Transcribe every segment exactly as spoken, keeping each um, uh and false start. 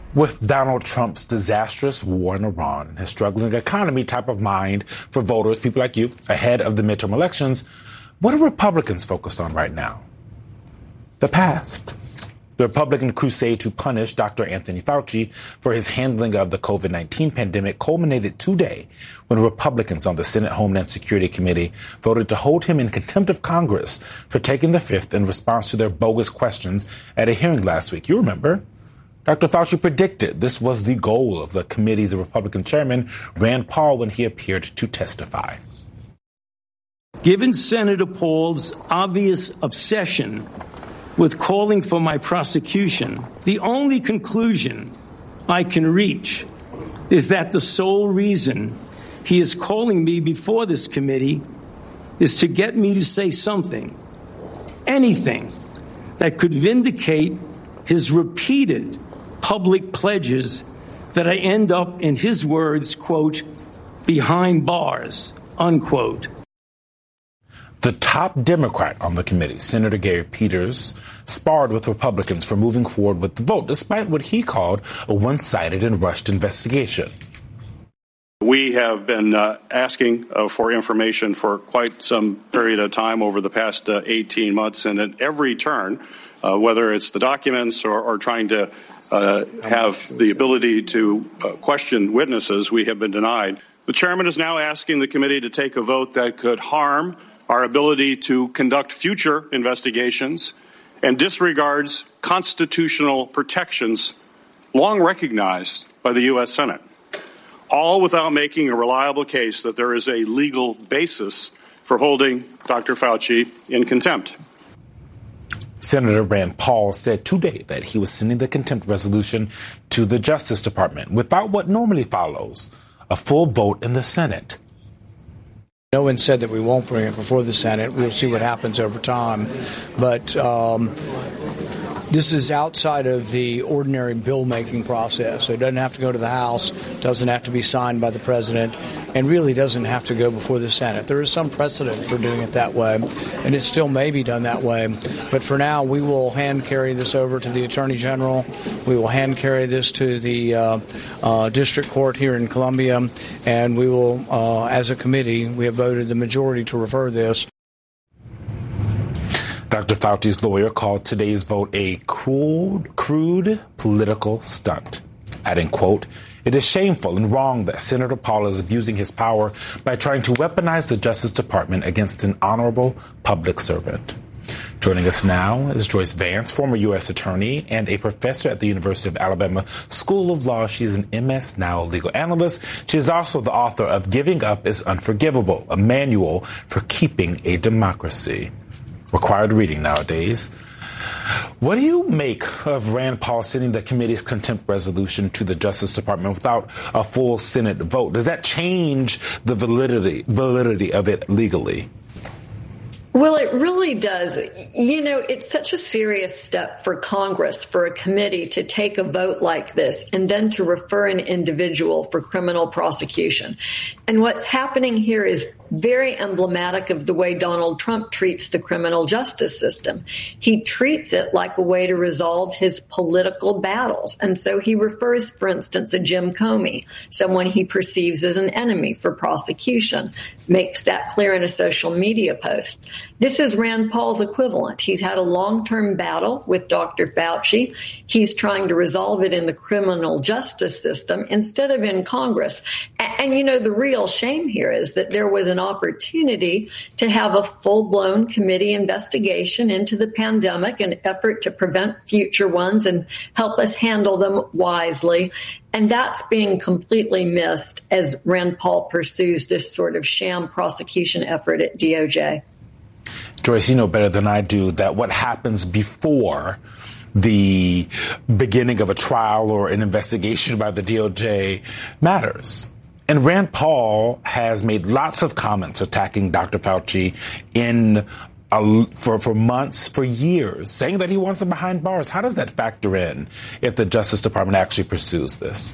With Donald Trump's disastrous war in Iran and his struggling economy top of mind for voters, people like you, ahead of the midterm elections, what are Republicans focused on right now? The past. The Republican crusade to punish Doctor Anthony Fauci for his handling of the covid nineteen pandemic culminated today when Republicans on the Senate Homeland Security Committee voted to hold him in contempt of Congress for taking the fifth in response to their bogus questions at a hearing last week. You remember? Doctor Fauci predicted this was the goal of the committee's Republican chairman, Rand Paul, when he appeared to testify. Given Senator Paul's obvious obsession with calling for my prosecution, the only conclusion I can reach is that the sole reason he is calling me before this committee is to get me to say something, anything, that could vindicate his repeated public pledges that I end up, in his words, quote, behind bars, unquote. The top Democrat on the committee, Senator Gary Peters, sparred with Republicans for moving forward with the vote, despite what he called a one-sided and rushed investigation. We have been uh, asking uh, for information for quite some period of time over the past uh, eighteen months, and at every turn, uh, whether it's the documents or, or trying to uh, have the ability to uh, question witnesses, we have been denied. The chairman is now asking the committee to take a vote that could harm our ability to conduct future investigations and disregards constitutional protections long recognized by the U S Senate, all without making a reliable case that there is a legal basis for holding Doctor Fauci in contempt. Senator Rand Paul said today that he was sending the contempt resolution to the Justice Department without what normally follows, a full vote in the Senate. No one said that we won't bring it before the Senate. We'll see what happens over time. But um, this is outside of the ordinary bill-making process. So it doesn't have to go to the House, doesn't have to be signed by the president, and really doesn't have to go before the Senate. There is some precedent for doing it that way, and it still may be done that way. But for now, we will hand carry this over to the Attorney General. We will hand carry this to the uh, uh, District Court here in Columbia, and we will, uh, as a committee, we have voted the majority to refer this. Doctor Fauci's lawyer called today's vote a crude, crude political stunt, adding, quote, "It is shameful and wrong that Senator Paul is abusing his power by trying to weaponize the Justice Department against an honorable public servant." Joining us now is Joyce Vance, former U S attorney and a professor at the University of Alabama School of Law. She's an M S Now legal analyst. She is also the author of Giving Up is Unforgivable, a manual for keeping a democracy. Required reading nowadays. What do you make of Rand Paul sending the committee's contempt resolution to the Justice Department without a full Senate vote? Does that change the validity validity of it legally? Well, it really does. You know, it's such a serious step for Congress, for a committee to take a vote like this and then to refer an individual for criminal prosecution. And what's happening here is very emblematic of the way Donald Trump treats the criminal justice system. He treats it like a way to resolve his political battles. And so he refers, for instance, to Jim Comey, someone he perceives as an enemy, for prosecution, makes that clear in a social media post. This is Rand Paul's equivalent. He's had a long-term battle with Doctor Fauci. He's trying to resolve it in the criminal justice system instead of in Congress. And, and you know, the real shame here is that there was an opportunity to have a full-blown committee investigation into the pandemic, an effort to prevent future ones and help us handle them wisely. And that's being completely missed as Rand Paul pursues this sort of sham prosecution effort at D O J. Joyce, you know better than I do that what happens before the beginning of a trial or an investigation by the D O J matters. And Rand Paul has made lots of comments attacking Doctor Fauci in uh, for, for months, for years, saying that he wants him behind bars. How does that factor in if the Justice Department actually pursues this?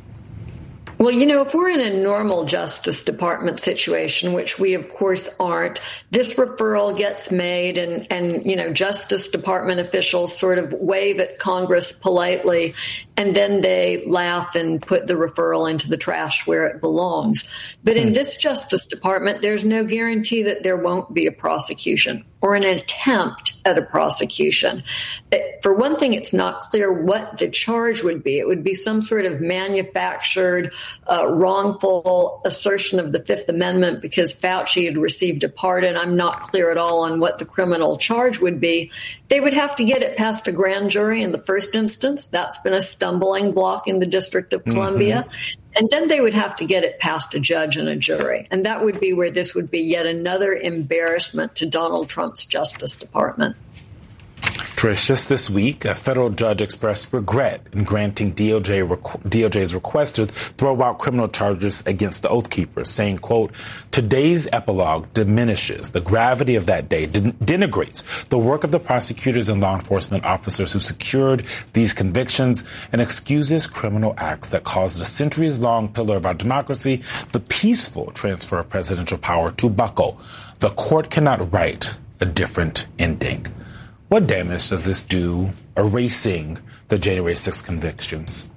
Well, you know, if we're in a normal Justice Department situation, which we, of course, aren't, this referral gets made and, and, you know, Justice Department officials sort of wave at Congress politely and then they laugh and put the referral into the trash where it belongs. But in this Justice Department, there's no guarantee that there won't be a prosecution or an attempt at a prosecution. For one thing, it's not clear what the charge would be. It would be some sort of manufactured, uh, wrongful assertion of the Fifth Amendment because Fauci had received a pardon. I'm not clear at all on what the criminal charge would be. They would have to get it past a grand jury in the first instance. That's been a stumbling block in the District of Columbia. Mm-hmm. And then they would have to get it past a judge and a jury. And that would be where this would be yet another embarrassment to Donald Trump's Justice Department. Trish, just this week, a federal judge expressed regret in granting D O J requ- D O J's request to throw out criminal charges against the Oath Keepers, saying, quote, today's epilogue diminishes the gravity of that day, den- denigrates the work of the prosecutors and law enforcement officers who secured these convictions, and excuses criminal acts that caused a centuries-long pillar of our democracy, the peaceful transfer of presidential power, to buckle. The court cannot write a different ending. What damage does this do erasing the January sixth convictions?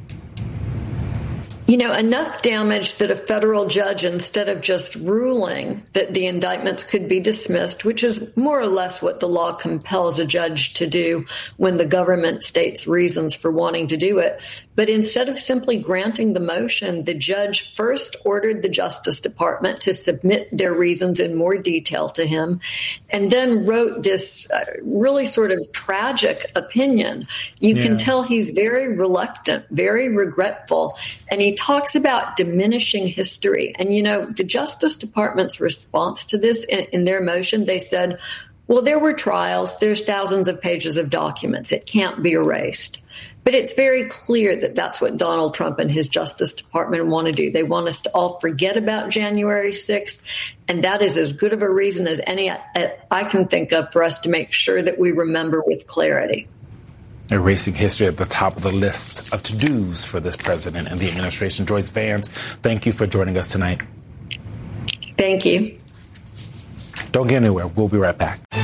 You know, enough damage that a federal judge, instead of just ruling that the indictments could be dismissed, which is more or less what the law compels a judge to do when the government states reasons for wanting to do it, but instead of simply granting the motion, the judge first ordered the Justice Department to submit their reasons in more detail to him, and then wrote this uh, really sort of tragic opinion. You yeah. can tell he's very reluctant, very regretful, and he talks about diminishing history. And, you know, the Justice Department's response to this in, in their motion, they said, well, there were trials. There's thousands of pages of documents. It can't be erased. But it's very clear that that's what Donald Trump and his Justice Department want to do. They want us to all forget about January sixth, and that is as good of a reason as any I can think of for us to make sure that we remember with clarity. Erasing history at the top of the list of to-dos for this president and the administration. Joyce Vance, thank you for joining us tonight. Thank you. Don't get anywhere. We'll be right back.